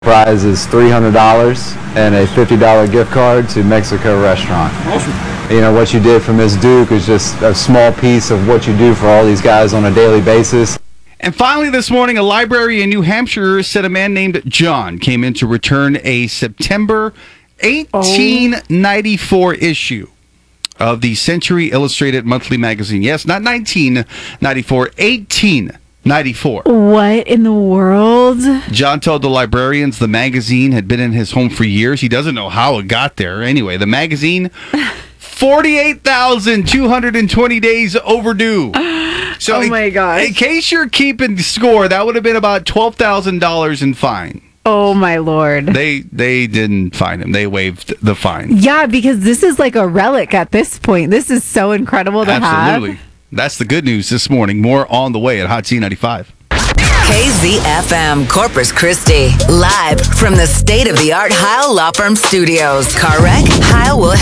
Prize is $300 and a $50 gift card to Mexico restaurant. Awesome. You know, what you did for Miss Duke is just a small piece of what you do for all these guys on a daily basis. And finally this morning, a library in New Hampshire said a man named John came in to return a September 1894 issue of the Century Illustrated Monthly Magazine. Yes, not 1994, 1894. What in the world? John told the librarians the magazine had been in his home for years. He doesn't know how it got there. Anyway, the magazine, 48,220 days overdue. So oh my gosh. In case you're keeping score, that would have been about $12,000 in fine. Oh my Lord. They didn't fine him. They waived the fine. Yeah, because this is like a relic at this point. This is so incredible to have. Absolutely. That's the good news this morning. More on the way at Hot C95. KZFM Corpus Christi. Live from the state-of-the-art Heil Law Firm Studios. Car wreck? Heil will